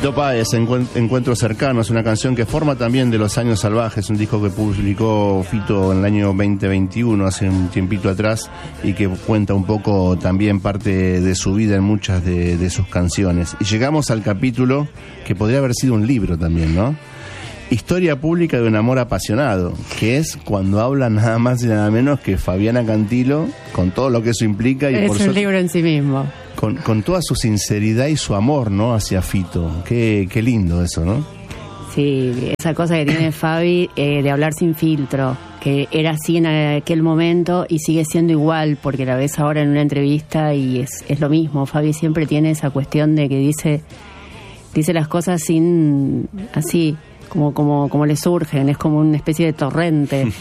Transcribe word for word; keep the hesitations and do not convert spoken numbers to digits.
Fito Páez, Encuent- Encuentros Cercanos, una canción que forma también de Los Años Salvajes, un disco que publicó Fito en el año veinte veintiuno, hace un tiempito atrás, y que cuenta un poco también parte de su vida en muchas de, de sus canciones. Y llegamos al capítulo que podría haber sido un libro también, ¿no? Historia pública de un amor apasionado, que es cuando habla nada más y nada menos que Fabiana Cantilo, con todo lo que eso implica. Y es por un eso, libro en sí mismo. Con, con toda su sinceridad y su amor, ¿no?, hacia Fito. Qué, qué lindo eso, ¿no? Sí, esa cosa que tiene Fabi eh, de hablar sin filtro, que era así en aquel momento y sigue siendo igual, porque la ves ahora en una entrevista y es, es lo mismo. Fabi siempre tiene esa cuestión de que dice, dice las cosas sin así... Como, como, como le surgen, es como una especie de torrente.